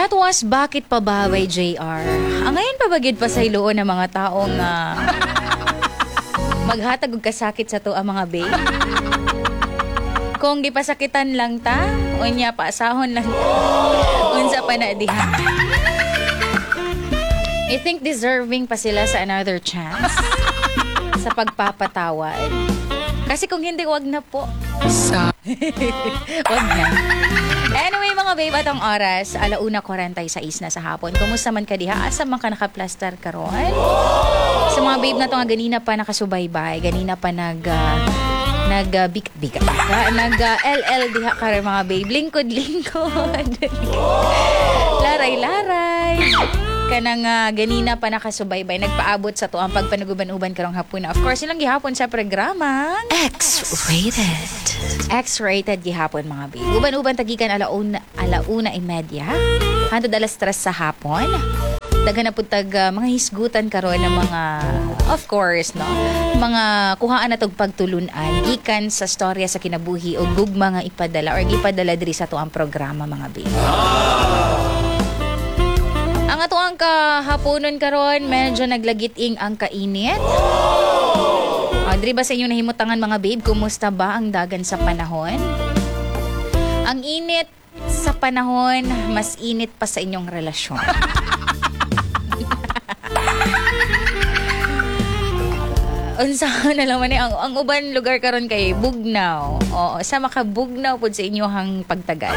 That was Bakit Pa Ba by JR. Ngayon pa bagid pa sa iluon ng mga taong maghatag og kasakit sa to ang mga babe. Kung gipasakitan lang ta, unya paasahon lang. Unsa pa na diha. I think deserving pa sila sa another chance sa pagpapatawad. Kasi kung hindi, wag na po. Wag na. Anyway, mga babe, atong oras, 1:46 na sa hapon. Kumusta man ka diha? Asa man ka naka-plaster karon? Sa mga babe na to nga ganina pa nakasubaybay, ganina pa nag-bigat-bigat. Nag-LL diha karon mga babe. Lingkod-lingkod. Laray-laray. Kanang ganina pa nakasubaybay, nagpaabot sa to ang pagpanuguban-uban karong hapon. Of course, ilang gihapon sa programa X-rated gihapon mga babe. Uban-uban tagikan 1:30 hangtod 3:00 sa hapon. Daghan na pud mga hisgutan karon ng mga, of course, no, mga kuhaan na tog pagtulunan gikan sa storya sa kinabuhi o gugma nga ipadala or gipadala diri sa to ang programa mga babe. Ang ato ang kahaponon karon medyo naglagiting ang kainit. Diri ba sa inyo nahimutangan mga babe, kumusta ba ang dagan sa panahon? Ang init sa panahon, mas init pa sa inyong relasyon. Unsa na lang man ang uban lugar karon kay bugnaw. Oo, sa makabugnaw pud sa inyohang pagtagal.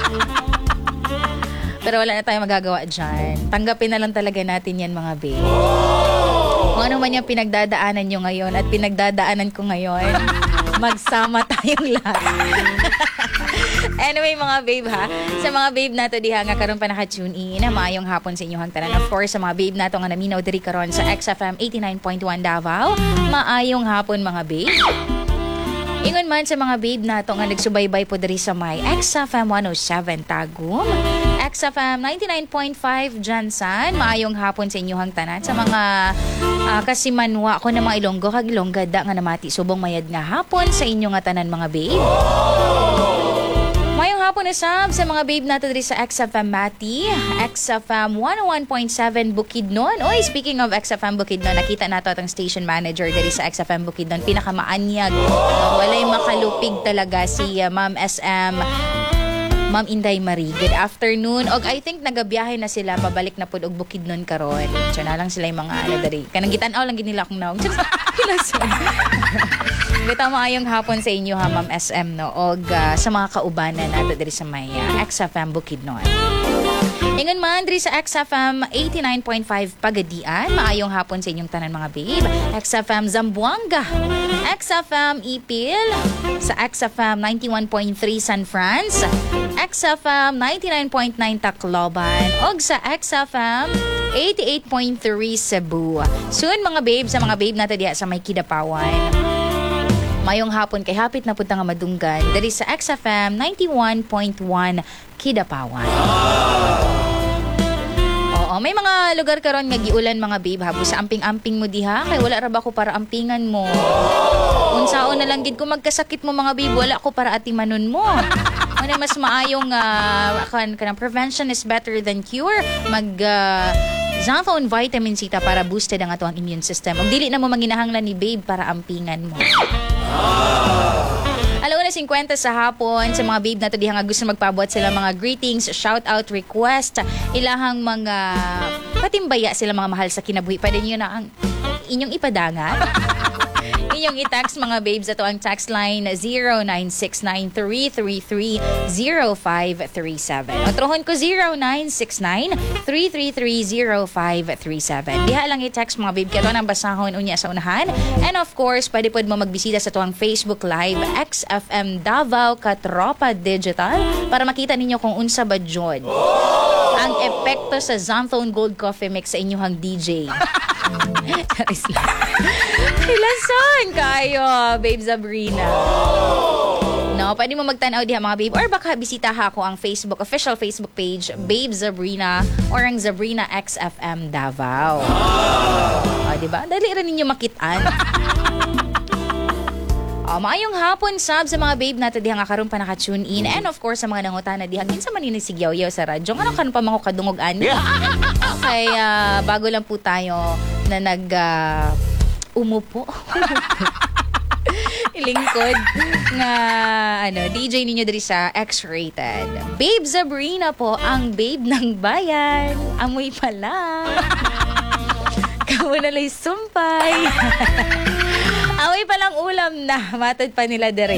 Pero wala na tayong magagawa dyan. Tanggapin na lang talaga natin yan mga babe. Kung ano man yung pinagdadaanan nyo ngayon at pinagdadaanan ko ngayon, magsama tayong lahat. Anyway mga babe ha, sa mga babe nato diha nga karon pa naka-tune in, maayong hapon sa inyong tanan. Of course, sa mga babe nato nga naminaw diri karon sa XFM 89.1 Davao, maayong hapon mga babe. Ingon man sa mga babe nato nga nagsubaybay po diri sa may XFM 107 Tagum, XFM 99.5 Jansan, maayong hapon sa inyong tanan. Sa mga kasimanwa ko na mga Ilonggo kag Ilonggada nga namati subong mayad nga hapon sa inyong tanan mga babe. Mayong hapon na sa mga babe nato diri sa XFM Mati, XFM 101.7 Bukidnon. Oy, speaking of XFM Bukidnon, nakita nato atong station manager diri sa XFM Bukidnon, pinakamaanyag. Walay makalupig talaga si Ma'am SM, Ma'am Inday Marie. Good afternoon. Og I think nagabiyahe na sila pabalik na pud og Bukidnon karon. Diyan na lang sila yung mga dari. Kanang gitan-aw lang ginila akong naong. Gita maayong hapon sa inyo ha Ma'am SM no og sa mga kaubanan nato diri sa may XFM Bukidnon. Ingon man diri sa XFM 89.5 Pagadian, maayong hapon sa inyong tanan mga babe. XFM Zamboanga, XFM Ipil, sa XFM 91.3 San Franz, XFM 99.9 Tacloban, og sa XFM 88.3 Cebu. Soon mga babe, sa mga babe nato diha sa may Kidapawan, mayong hapon kay hapit na punta nga madunggan diri sa XFM 91.1 Kidapawan. Oo, may mga lugar karon nga giulan mga babe habo sa amping-amping mo diha kay wala ra ba ko para ampingan mo. Unsaon na lang gid ko magkasakit mo mga babe, wala ko para atimanon mo. Ano mas maayong kanang prevention is better than cure. Xanthone Vitamin C ta para boosted ang ato ang immune system. Og dili na mo manginahanglan ni babe para ampingan mo. 1:50 sa hapon sa mga babe nato diha nga gusto magpabuhat sila mga greetings, shout out, request, ilahang mga patimbaya sila mga mahal sa kinabuhi. Pwede niyo na ang inyong ipadangat. Inyong i-text mga babes ato ang text line 0969-333-0537. O trohon ko 0969-333-0537. Diha lang i-text mga babe kato nang basahon unya sa unahan. And of course, pwede pod mo magbisita sa tuwang Facebook Live XFM Davao Katropa Digital para makita ninyo kung unsa ba jud ang epekto sa Xanthone Gold Coffee Mix sa inyong DJ. Ilason kayo, Babe Sabrina. No, pwede mo magtanaw diha mga babe or baka bisita ha ako ang Facebook, official Facebook page Babe Sabrina or ang Sabrina XFM Davao. Diba? Dali rin ninyo makitaan. Maayong hapon sab sa mga babe nato diha nga karon pa naka-tune in, and of course sa mga nangutana diha kinsa man ini sigyaw-yaw sa radyo. Ano karon pa man ko kadungog ani? Kaya bago lang po tayo na umupo. Ilingkod nga DJ ninyo diri sa X-Rated. Babe Sabrina po, ang babe ng bayan. Amoy pala. Kamu na lay sumpay. Amoy palang ulam na. Matod pa nila diri.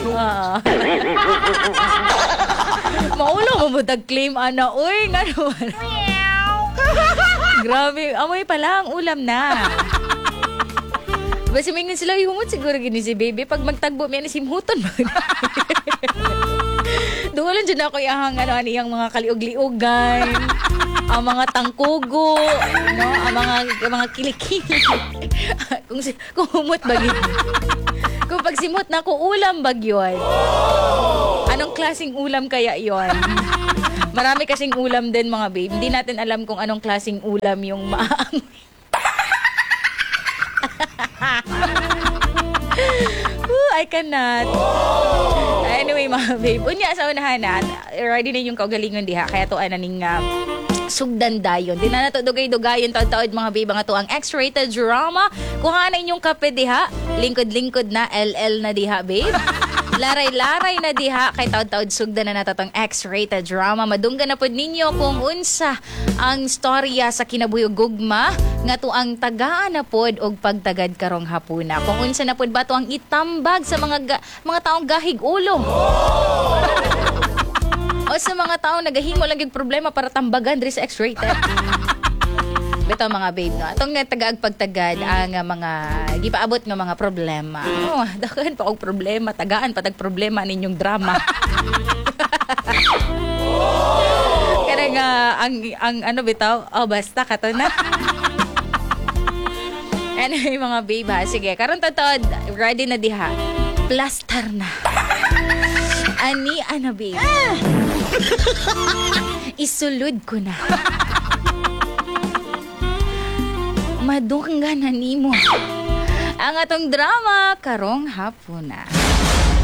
Maulam mo claim ana. Uy, nga naman. Grabe, amoy pala ang ulam na. Basta may sila humot siguro gini si baby. Pag magtagbo may nasimhuton mo. Doon lang dyan ako yung iyang mga kaliog-liugan, ang mga tangkugo, no? ang mga kilikili. kung humot ba yun? Kung pagsimot na ko ulam ba yun? Anong klaseng ulam kaya yun? Marami kasing ulam din mga babe. Hindi natin alam kung anong klaseng ulam yung maamoy. I cannot. Anyway, mga babe. Unya sa unahan na. Ready na yung kaugalingon diha. Kaya to ning sugdan dayon. Di na nato dugay-dugayon taod-taod mga babe. Nga to ang X-Rated drama. Kuha na inyong kape diha. Lingkod-lingkod na. LL na diha, babe. Laray-laray na diha kay taod-taod sugdan na nato tong X-Rated drama. Madunggan na pod ninyo kung unsa ang storya sa kinabuyog gugma nga to ang tagaan na pod og pagtagad karong hapuna. Kung unsa na pod ba to ang itambag sa mga taong gahig ulo. O sa mga taong nagahimo lang yung problema para tambagan diri sa X-Rated. Bitaw mga babe, no? Atong tagaag pagtagad ang mga gipaabot nga mga problema. Daghan pa og problema, tagaan pa tag problema ninyong drama. Kaya nga ang ano bitaw, basta kato na. Anyway mga babe ha, sige, karon tatod, ready na diha. Plaster na. Ani ana babe. Isulod ko na. Madunggan na nimo ang atong drama karong hapuna.